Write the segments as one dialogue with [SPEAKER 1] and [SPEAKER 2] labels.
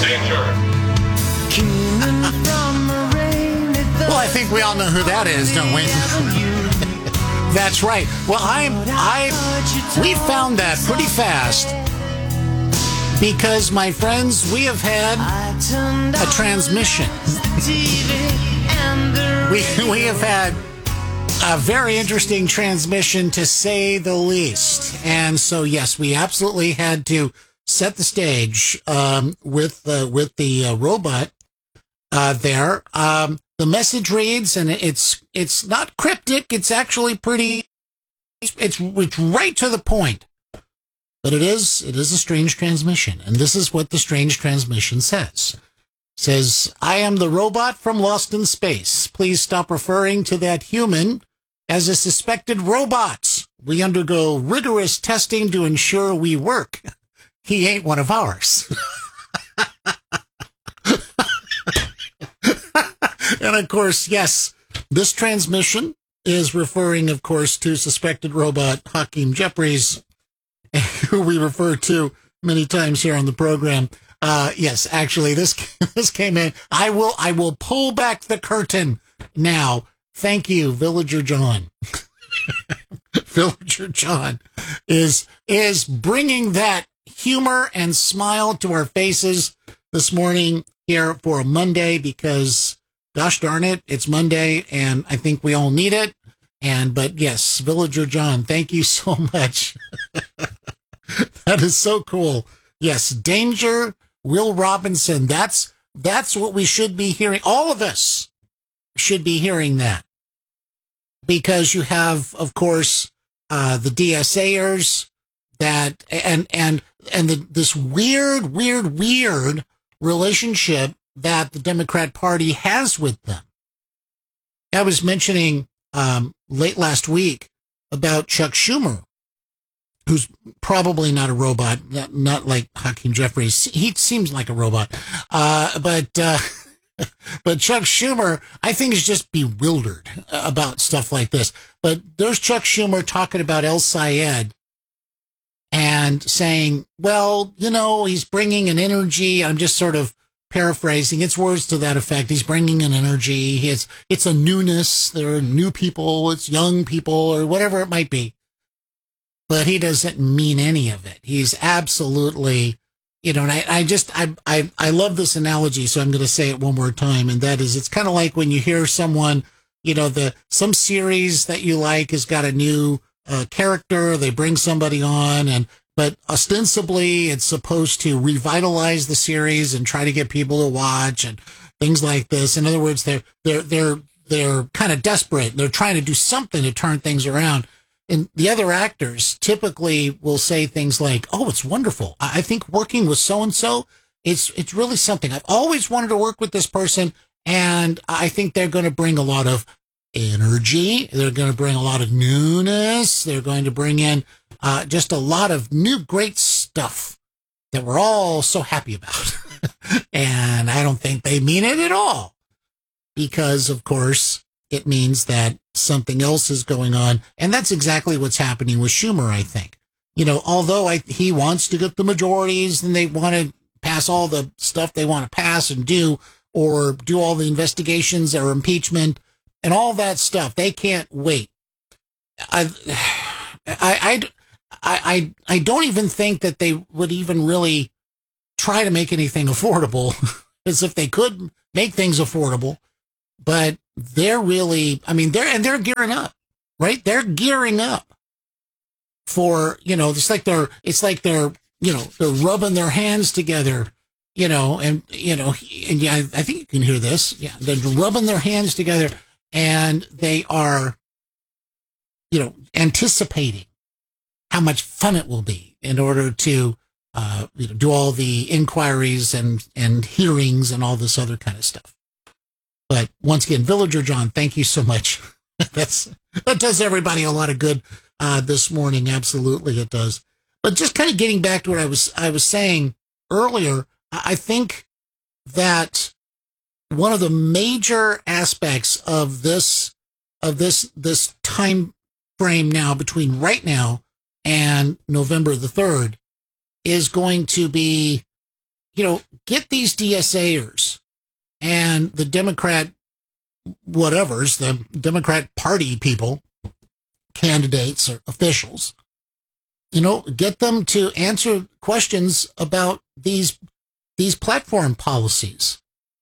[SPEAKER 1] Well, I think we all know who that is, don't we? That's right. Well, we found that pretty fast because, my friends, we have had a transmission. We have had a very interesting transmission, to say the least. And so, yes, we absolutely had to set the stage with the robot there. The message reads, and it's not cryptic. It's actually pretty. It's right to the point. But it is a strange transmission, and this is what the strange transmission says. It says, "I am the robot from Lost in Space. Please stop referring to that human as a suspected robot. We undergo rigorous testing to ensure we work. He ain't one of ours." And of course, yes, this transmission is referring, of course, to suspected robot Hakeem Jeffries, who we refer to many times here on the program. Yes, actually, this came in. I will pull back the curtain now. Thank you, Villager John. Villager John is bringing that humor and smile to our faces this morning here for a Monday, because gosh darn it, it's Monday, and I think we all need it. But yes, Villager John, thank you so much. That is so cool. Yes, Danger, Will Robinson. That's what we should be hearing. All of us should be hearing that, because you have, of course, the DSAers that this weird relationship that the Democrat Party has with them. I was mentioning late last week about Chuck Schumer, who's probably not a robot, not like Hakeem Jeffries. He seems like a robot, but Chuck Schumer, I think, is just bewildered about stuff like this. But there's Chuck Schumer talking about El Sayed and saying, well, he's bringing an energy. I'm just sort of paraphrasing. It's words to that effect. He's bringing an energy. It's a newness. There are new people. It's young people, or whatever it might be. But he doesn't mean any of it. He's absolutely, and I love this analogy, so I'm going to say it one more time, and that is, it's kind of like when you hear someone, some series that you like has got a new character, they bring somebody on, but ostensibly it's supposed to revitalize the series and try to get people to watch and things like this. In other words, they're kind of desperate. They're trying to do something to turn things around. And the other actors typically will say things like, "Oh, it's wonderful. I think working with so-and-so, it's really something. I've always wanted to work with this person, and I think they're going to bring a lot of energy. They're going to bring a lot of newness. They're going to bring in just a lot of new great stuff that we're all so happy about." And I don't think they mean it at all, because, of course, it means that something else is going on. And that's exactly what's happening with Schumer, I think. Although he wants to get the majorities and they want to pass all the stuff they want to pass and do, or do all the investigations or impeachment and all that stuff, they can't wait. I don't even think that they would even really try to make anything affordable, as if they could make things affordable. But they're really, they're gearing up, right? They're gearing up for, it's like they're rubbing their hands together, and yeah, I think you can hear this. Yeah. They're rubbing their hands together, and they are, anticipating how much fun it will be in order to, do all the inquiries and hearings and all this other kind of stuff. But once again, Villager John, thank you so much. That does everybody a lot of good this morning. Absolutely, it does. But just kind of getting back to what I was saying earlier, I think that one of the major aspects of this time frame now, between right now and November the 3rd, is going to be get these DSAers and the Democrat whatevers, the Democrat Party people, candidates or officials, get them to answer questions about these platform policies.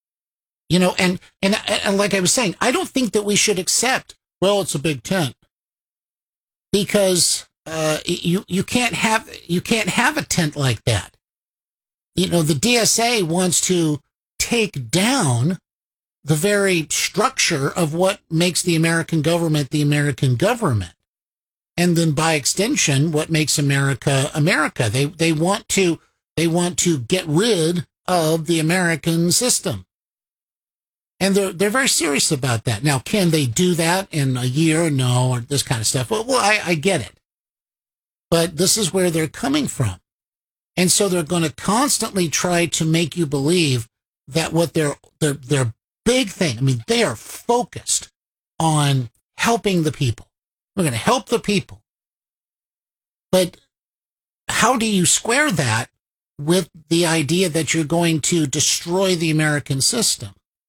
[SPEAKER 1] And like I was saying, I don't think that we should accept, well, it's a big tent, because you can't have a tent like that. The DSA wants to take down the very structure of what makes the American government the American government. And then by extension, what makes America America. They want to get rid of the American system. And they're very serious about that. Now, can they do that in a year? No, or this kind of stuff. Well, I get it. But this is where they're coming from. And so they're going to constantly try to make you believe that what their big thing, they are focused on helping the people. We're going to help the people. But how do you square that with the idea that you're going to destroy the American system?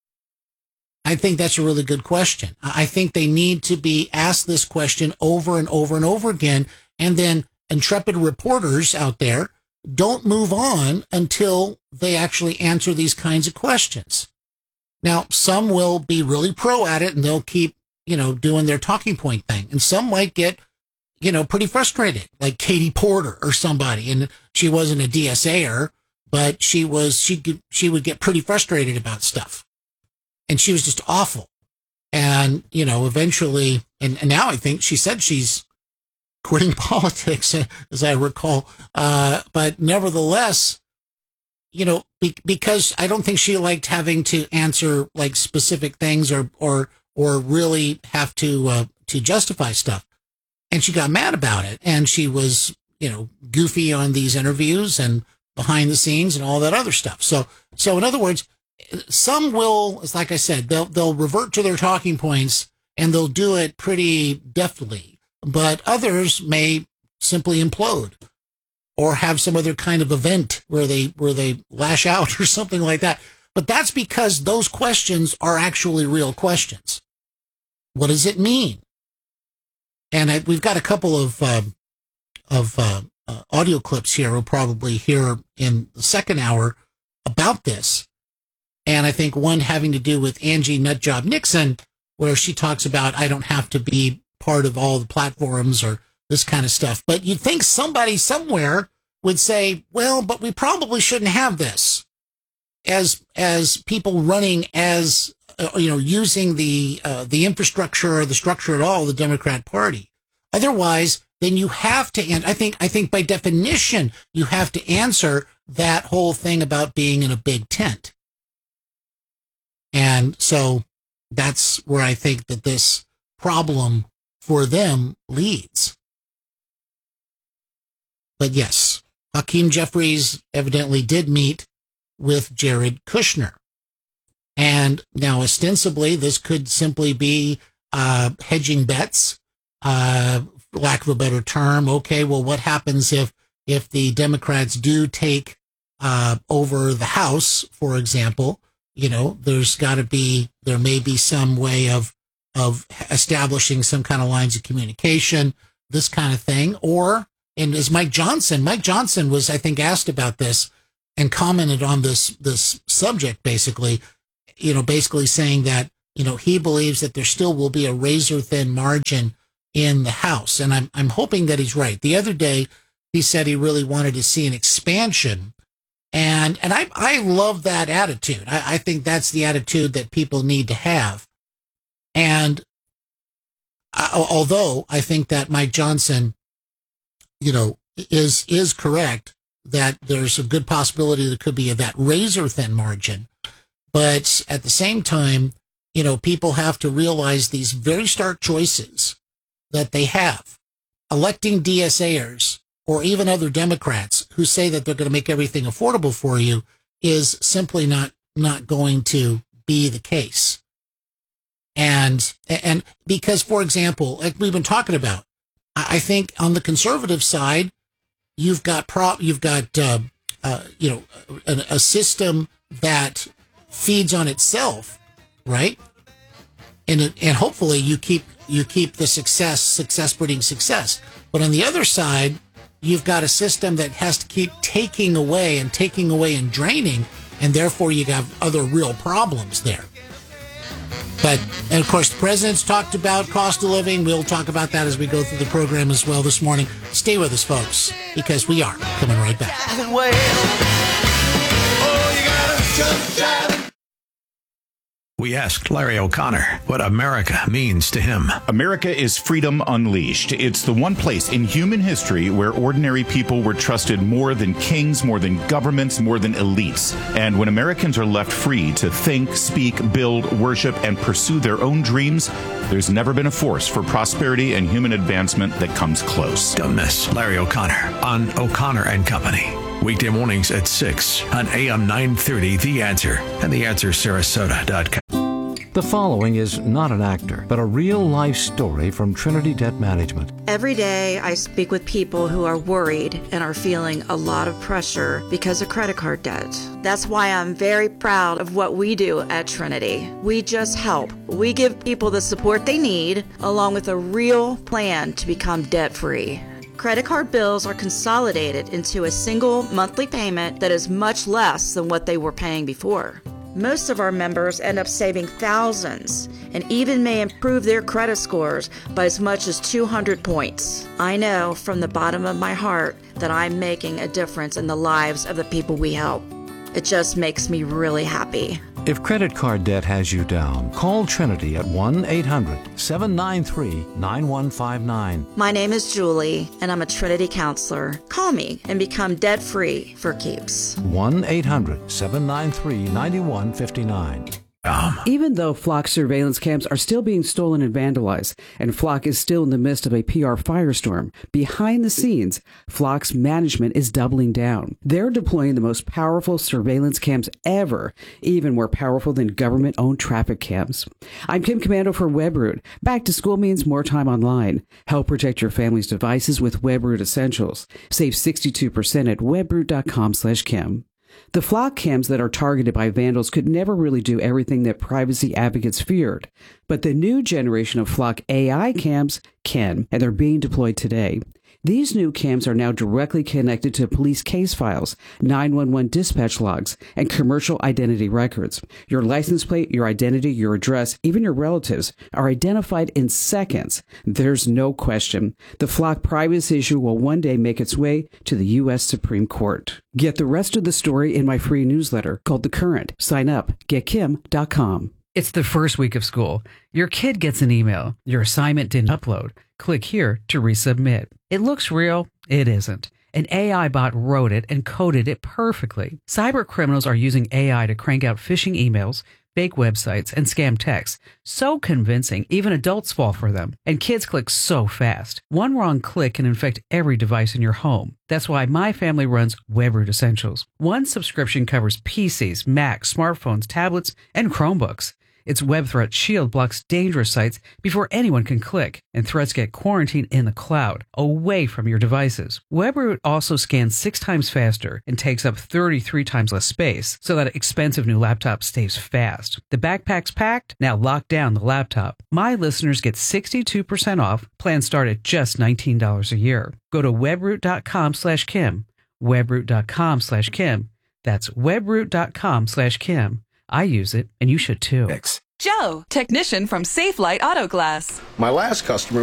[SPEAKER 1] I think that's a really good question. I think they need to be asked this question over and over and over again. And then intrepid reporters out there don't move on until they actually answer these kinds of questions. Now, some will be really pro at it and they'll keep, doing their talking point thing. And some might get, pretty frustrated, like Katie Porter or somebody. And she wasn't a DSAer, but she would get pretty frustrated about stuff. And she was just awful. And, eventually, and now I think she said she's quitting politics, as I recall. But nevertheless, because I don't think she liked having to answer like specific things or really have to justify stuff. And she got mad about it. And she was, goofy on these interviews and behind the scenes and all that other stuff. So in other words, some will, it's like I said, they'll revert to their talking points and they'll do it pretty deftly. But others may simply implode or have some other kind of event where they lash out or something like that. But that's because those questions are actually real questions. What does it mean? And we've got a couple of audio clips here we'll probably hear in the second hour about this. And I think one having to do with Angie Nutjob Nixon, where she talks about, I don't have to be part of all the platforms or this kind of stuff. But you'd think somebody somewhere would say, well, but we probably shouldn't have this as people running as, using the infrastructure or the structure at all of the Democrat Party. Otherwise, then you have to, and I think by definition, you have to answer that whole thing about being in a big tent. And so that's where I think that this problem for them leads. But yes, Hakeem Jeffries evidently did meet with Jared Kushner. And now ostensibly this could simply be hedging bets, lack of a better term. Okay, well, what happens if the Democrats do take over the House, for example? There may be some way of establishing some kind of lines of communication, this kind of thing. And as Mike Johnson was, I think, asked about this and commented on this subject, basically saying that, he believes that there still will be a razor thin margin in the House. And I'm hoping that he's right. The other day, he said he really wanted to see an expansion. And I love that attitude. I think that's the attitude that people need to have. And although I think that Mike Johnson, is correct that there's a good possibility there could be that razor thin margin. But at the same time, people have to realize these very stark choices that they have. Electing DSAers or even other Democrats who say that they're going to make everything affordable for you is simply not going to be the case. And because, for example, like we've been talking about, I think on the conservative side, you've got a system that feeds on itself, right? And hopefully you keep the success breeding success. But on the other side, you've got a system that has to keep taking away and draining, and therefore you have other real problems there. And of course, the president's talked about cost of living. We'll talk about that as we go through the program as well this morning. Stay with us, folks, because we are coming right back.
[SPEAKER 2] We asked Larry O'Connor what America means to him.
[SPEAKER 3] America is freedom unleashed. It's the one place in human history where ordinary people were trusted more than kings, more than governments, more than elites. And when Americans are left free to think, speak, build, worship, and pursue their own dreams, there's never been a force for prosperity and human advancement that comes close.
[SPEAKER 2] Don't miss Larry O'Connor on O'Connor and Company. Weekday mornings at 6 on AM 930, The Answer, and TheAnswerSarasota.com.
[SPEAKER 4] The following is not an actor, but a real-life story from Trinity Debt Management.
[SPEAKER 5] Every day I speak with people who are worried and are feeling a lot of pressure because of credit card debt. That's why I'm very proud of what we do at Trinity. We just help. We give people the support they need, along with a real plan to become debt-free. Credit card bills are consolidated into a single monthly payment that is much less than what they were paying before. Most of our members end up saving thousands and even may improve their credit scores by as much as 200 points. I know from the bottom of my heart that I'm making a difference in the lives of the people we help. It just makes me really happy.
[SPEAKER 4] If credit card debt has you down, call Trinity at 1-800-793-9159.
[SPEAKER 5] My name is Julie, and I'm a Trinity counselor. Call me and become debt-free for keeps.
[SPEAKER 4] 1-800-793-9159.
[SPEAKER 6] Even though Flock surveillance cams are still being stolen and vandalized, and Flock is still in the midst of a PR firestorm, behind the scenes, Flock's management is doubling down. They're deploying the most powerful surveillance cams ever, even more powerful than government-owned traffic cams. I'm Kim Commando for Webroot. Back to school means more time online. Help protect your family's devices with Webroot Essentials. Save 62% at webroot.com/Kim. The Flock cams that are targeted by vandals could never really do everything that privacy advocates feared. But the new generation of Flock AI cams can, and they're being deployed today. These new cams are now directly connected to police case files, 911 dispatch logs, and commercial identity records. Your license plate, your identity, your address, even your relatives are identified in seconds. There's no question. The Flock privacy issue will one day make its way to the U.S. Supreme Court. Get the rest of the story in my free newsletter called The Current. Sign up. GetKim.com.
[SPEAKER 7] It's the first week of school. Your kid gets an email. Your assignment didn't upload. Click here to resubmit. It looks real. It isn't. An AI bot wrote it and coded it perfectly. Cyber criminals are using AI to crank out phishing emails, fake websites, and scam texts. So convincing, even adults fall for them. And kids click so fast. One wrong click can infect every device in your home. That's why my family runs Webroot Essentials. One subscription covers PCs, Macs, smartphones, tablets, and Chromebooks. Its Web Threat Shield blocks dangerous sites before anyone can click, and threats get quarantined in the cloud, away from your devices. Webroot also scans 6 times faster and takes up 33 times less space, so that expensive new laptop stays fast. The backpack's packed? Now lock down the laptop. My listeners get 62% off. Plans start at just $19 a year. Go to webroot.com/Kim. Webroot.com/Kim. That's webroot.com/Kim. I use it, and you should too.
[SPEAKER 8] Joe, technician from Safe Light Auto Glass.
[SPEAKER 9] My last customer